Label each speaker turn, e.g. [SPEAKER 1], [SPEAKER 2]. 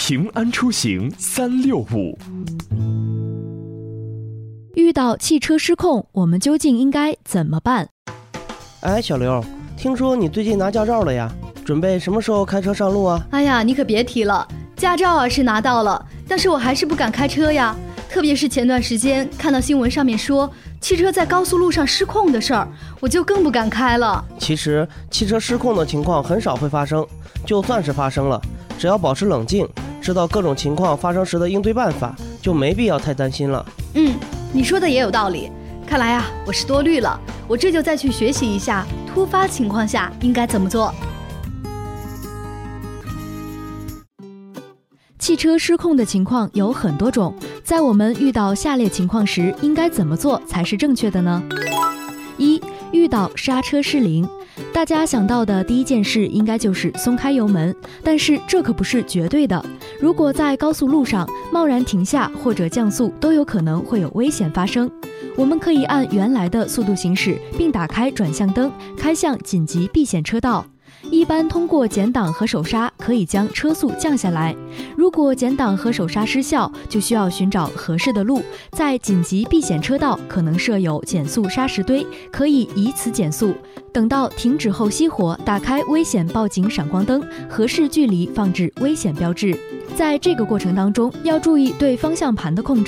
[SPEAKER 1] 平安出行365。
[SPEAKER 2] 遇到汽车失控，我们究竟应该怎么办？
[SPEAKER 3] 哎，小刘，听说你最近拿驾照了呀？准备什么时候开车上路啊？
[SPEAKER 4] 哎呀，你可别提了，驾照啊是拿到了，但是我还是不敢开车呀。特别是前段时间看到新闻上面说汽车在高速路上失控的事儿，我就更不敢开了。
[SPEAKER 3] 其实汽车失控的情况很少会发生，就算是发生了，只要保持冷静，知道各种情况发生时的应对办法，就没必要太担心了。
[SPEAKER 4] 你说的也有道理，看来啊我是多虑了，我这就再去学习一下突发情况下应该怎么做。
[SPEAKER 2] 汽车失控的情况有很多种，在我们遇到下列情况时，应该怎么做才是正确的呢？1. 遇到刹车失灵，大家想到的第一件事应该就是松开油门，但是这可不是绝对的。如果在高速路上贸然停下或者降速，都有可能会有危险发生。我们可以按原来的速度行驶，并打开转向灯，开向紧急避险车道。一般通过减档和手刹可以将车速降下来，如果减档和手刹失效，就需要寻找合适的路，在紧急避险车道可能设有减速砂石堆，可以以此减速。等到停止后熄火，打开危险报警闪光灯，合适距离放置危险标志。在这个过程当中，要注意对方向盘的控制，